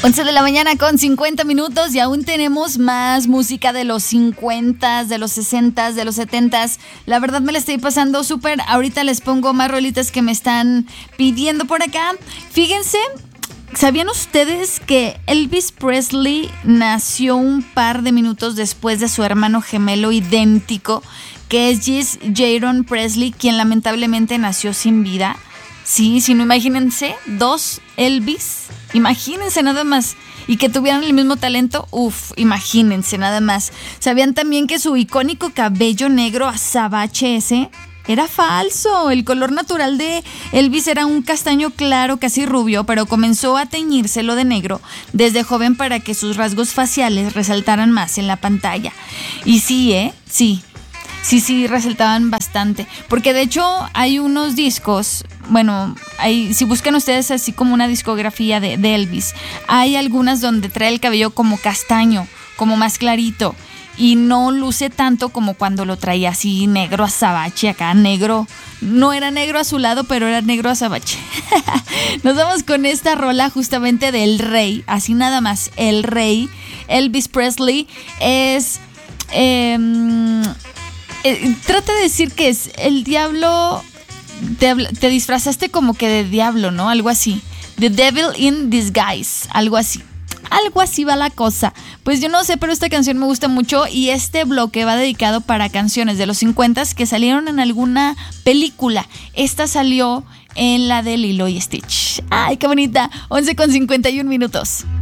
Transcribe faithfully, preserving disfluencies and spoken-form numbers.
once de la mañana con cincuenta minutos y aún tenemos más música de los cincuenta, de los sesenta, de los setenta. La verdad me la estoy pasando súper. Ahorita les pongo más rolitas que me están pidiendo por acá. Fíjense, ¿sabían ustedes que Elvis Presley nació un par de minutos después de su hermano gemelo idéntico, que es Jaron Presley, quien lamentablemente nació sin vida? Sí, si no, imagínense, dos Elvis, imagínense nada más, y que tuvieran el mismo talento, uff, imagínense nada más. ¿Sabían también que su icónico cabello negro azabache ese era falso? El color natural de Elvis era un castaño claro, casi rubio, pero comenzó a teñírselo de negro desde joven para que sus rasgos faciales resaltaran más en la pantalla. Y sí, ¿eh? Sí. Sí, sí, resaltaban bastante. Porque de hecho hay unos discos, bueno, hay, si buscan ustedes así como una discografía de, de Elvis, hay algunas donde trae el cabello como castaño, como más clarito, y no luce tanto como cuando lo traía así negro azabache, acá negro, no era negro azulado, pero era negro azabache. Nos vamos con esta rola justamente del rey, así nada más, el rey, Elvis Presley, es... Eh, Eh, trata de decir que es el diablo, te, te disfrazaste como que de diablo, ¿no? Algo así. The Devil in Disguise, algo así. Algo así va la cosa. Pues yo no sé, pero esta canción me gusta mucho y este bloque va dedicado para canciones de los cincuenta que salieron en alguna película. Esta salió en la de Lilo y Stitch. ¡Ay, qué bonita! once con cincuenta y uno minutos.